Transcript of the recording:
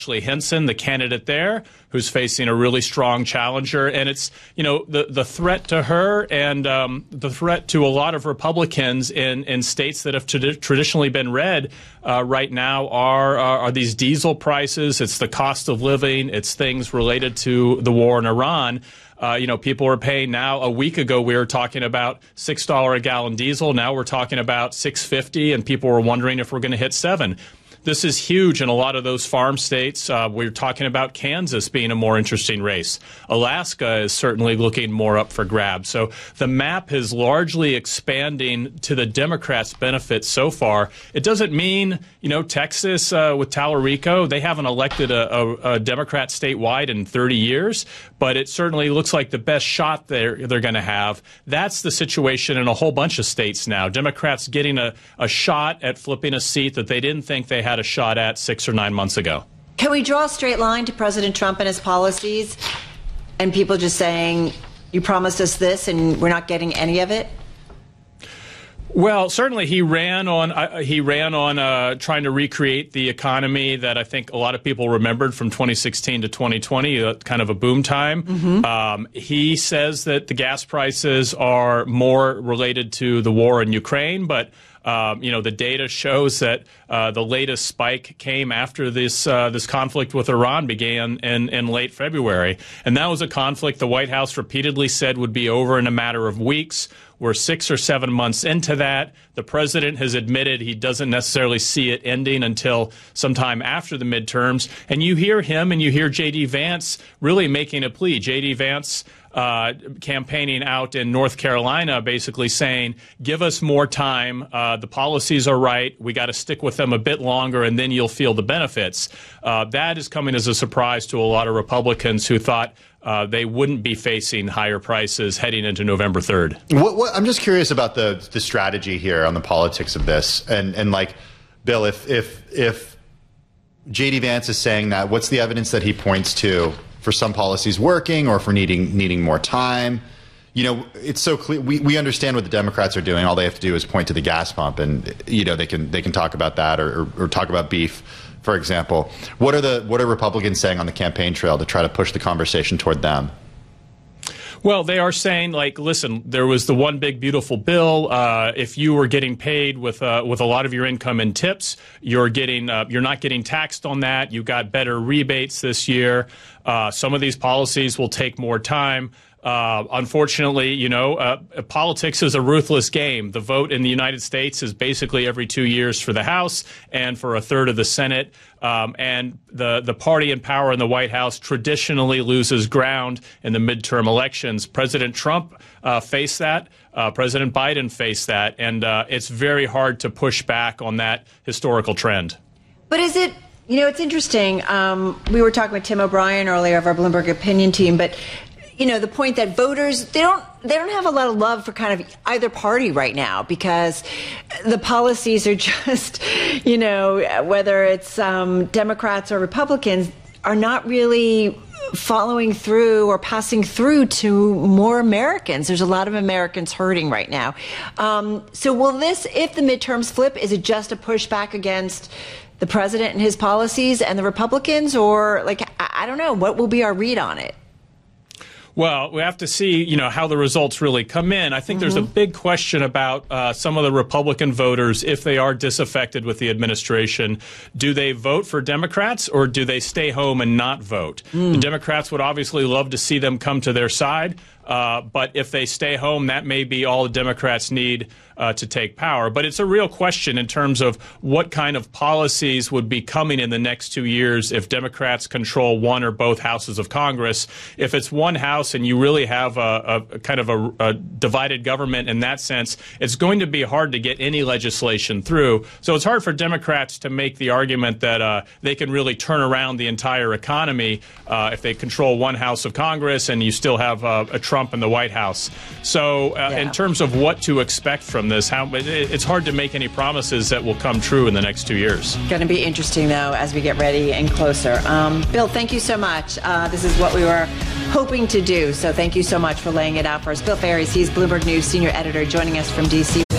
Ashley Hinson, the candidate there, who's facing a really strong challenger. And it's, the threat to her and the threat to a lot of Republicans in states that have traditionally been red right now are these diesel prices. It's the cost of living. It's things related to the war in Iran. People are paying now. A week ago, we were talking about $6 a gallon diesel. Now we're talking about $6.50, and people were wondering if we're going to hit $7. This is huge in a lot of those farm states. We're talking about Kansas being a more interesting race. Alaska is certainly looking more up for grabs. So the map is largely expanding to the Democrats' benefit so far. It doesn't mean, Texas with Tallarico, they haven't elected a Democrat statewide in 30 years, but it certainly looks like the best shot they're going to have. That's the situation in a whole bunch of states now. Democrats getting a shot at flipping a seat that they didn't think they had a shot at 6 or 9 months ago. Can we draw a straight line to President Trump and his policies and people just saying, you promised us this and we're not getting any of it? Well, certainly he ran on trying to recreate the economy that I think a lot of people remembered from 2016 to 2020, kind of a boom time. Mm-hmm. He says that the gas prices are more related to the war in Ukraine, but the data shows that the latest spike came after this conflict with Iran began in late February. And that was a conflict the White House repeatedly said would be over in a matter of weeks. We're 6 or 7 months into that. The president has admitted he doesn't necessarily see it ending until sometime after the midterms. And you hear him and you hear J.D. Vance really making a plea. J.D. Vance campaigning out in North Carolina, basically saying, give us more time. The policies are right. We got to stick with them a bit longer, and then you'll feel the benefits. That is coming as a surprise to a lot of Republicans who thought they wouldn't be facing higher prices heading into November 3rd. I'm just curious about the strategy here on the politics of this. And like, Bill, if J.D. Vance is saying that, what's the evidence that he points to for some policies working or for needing more time? It's so clear. We understand what the Democrats are doing. All they have to do is point to the gas pump, and they can talk about that or talk about beef, for example. What are Republicans saying on the campaign trail to try to push the conversation toward them? Well, they are saying, listen, there was the one big beautiful bill. If you were getting paid with a lot of your income in tips, you're not getting taxed on that. You got better rebates this year. Some of these policies will take more time. Unfortunately, politics is a ruthless game. The vote in the United States is basically every 2 years for the House and for a third of the Senate. And the party in power in the White House traditionally loses ground in the midterm elections. President Trump faced that. President Biden faced that. And it's very hard to push back on that historical trend. But is it, it's interesting. We were talking with Tim O'Brien earlier of our Bloomberg opinion team, but the point that voters, they don't have a lot of love for kind of either party right now because the policies are just, whether it's Democrats or Republicans, are not really following through or passing through to more Americans. There's a lot of Americans hurting right now. So will this, if the midterms flip, is it just a pushback against the president and his policies and the Republicans? Or I don't know, what will be our read on it? Well, we have to see, how the results really come in. I think there's a big question about some of the Republican voters, if they are disaffected with the administration. Do they vote for Democrats or do they stay home and not vote? The Democrats would obviously love to see them come to their side. But if they stay home, that may be all the Democrats need to take power. But it's a real question in terms of what kind of policies would be coming in the next 2 years if Democrats control one or both houses of Congress. If it's one house and you really have a kind of a divided government in that sense, it's going to be hard to get any legislation through. So it's hard for Democrats to make the argument that they can really turn around the entire economy if they control one house of Congress and you still have a Trump in the White House. So in terms of what to expect from this, it's hard to make any promises that will come true in the next 2 years. Going to be interesting, though, as we get ready and closer. Bill, thank you so much. This is what we were hoping to do. So thank you so much for laying it out for us. Bill Ferries, he's Bloomberg News senior editor, joining us from D.C.